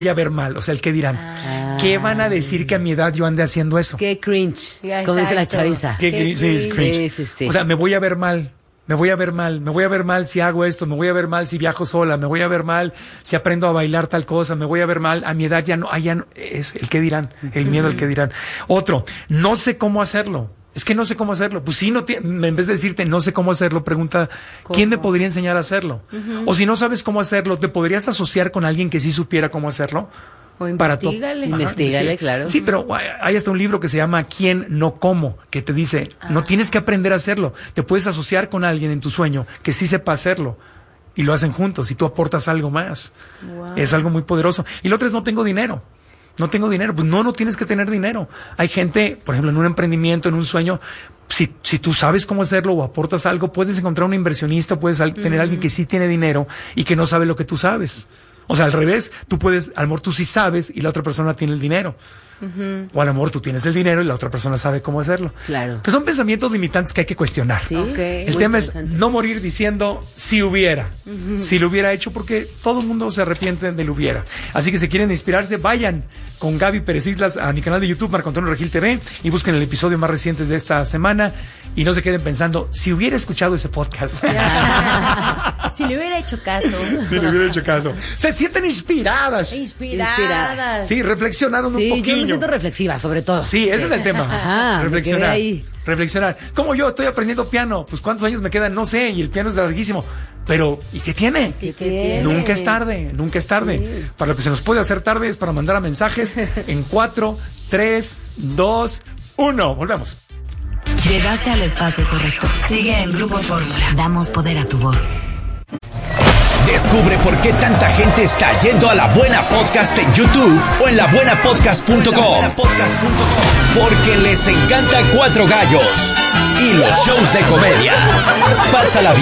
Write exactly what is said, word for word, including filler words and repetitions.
a ver mal, o sea, el qué dirán. Ah. ¿Qué van a decir que a mi edad yo ande haciendo eso? Qué cringe, ya, como dice la chaviza. Qué, qué cringe. Sí, cringe. Sí, sí, sí. O sea, me voy a ver mal, me voy a ver mal, me voy a ver mal si hago esto, me voy a ver mal si viajo sola, me voy a ver mal si aprendo a bailar tal cosa, me voy a ver mal, a mi edad ya no, ah, ya no, es el qué dirán, el miedo al qué dirán. Otro, no sé cómo hacerlo. Es que no sé cómo hacerlo. Pues sí, no te, en vez de decirte no sé cómo hacerlo, pregunta ¿cómo? ¿Quién me podría enseñar a hacerlo? Uh-huh. O si no sabes cómo hacerlo, ¿te podrías asociar con alguien que sí supiera cómo hacerlo? O investígale. To- investígale, sí. Claro. Sí, pero hay hasta un libro que se llama ¿Quién no cómo? Que te dice, ah. no tienes que aprender a hacerlo. Te puedes asociar con alguien en tu sueño que sí sepa hacerlo. Y lo hacen juntos y tú aportas algo más. Wow. Es algo muy poderoso. Y lo otro es no tengo dinero. No tengo dinero. Pues no, no tienes que tener dinero. Hay gente, por ejemplo, en un emprendimiento, en un sueño, si, si tú sabes cómo hacerlo o aportas algo, puedes encontrar un inversionista, puedes al, tener uh-huh. alguien que sí tiene dinero y que no sabe lo que tú sabes. O sea, al revés, tú puedes, a lo mejor tú sí sabes y la otra persona tiene el dinero. Uh-huh. O a lo mejor tú tienes el dinero y la otra persona sabe cómo hacerlo. Claro. Pues son pensamientos limitantes que hay que cuestionar. Sí, okay. El tema es no morir diciendo si hubiera, uh-huh. si lo hubiera hecho, porque todo el mundo se arrepiente del hubiera. Así que si quieren inspirarse, vayan con Gaby Pérez Islas a mi canal de YouTube, Marco Antonio Regil T V, y busquen el episodio más reciente de esta semana y no se queden pensando, si hubiera escuchado ese podcast. Si le hubiera hecho caso. Si le hubiera hecho caso. Se sienten inspiradas. Inspiradas. Sí, reflexionaron sí, un poquillo. Yo me siento reflexiva, sobre todo. Sí, ese es el tema. Ajá, reflexionar. Me quedé ahí. Reflexionar. Como yo estoy aprendiendo piano, pues ¿cuántos años me quedan? No sé, y el piano es larguísimo. Pero, ¿y qué tiene? ¿Y qué tiene? Nunca es tarde, nunca es tarde. Sí. Para lo que se nos puede hacer tarde es para mandar a mensajes en cuatro, tres, dos, uno. Volvemos. Llegaste al espacio correcto. Sigue en Grupo Fórmula. Damos poder a tu voz. Descubre por qué tanta gente está yendo a La Buena Podcast en YouTube o en la buena podcast punto com. Porque les encanta Cuatro Gallos y los shows de comedia. Pásala bien.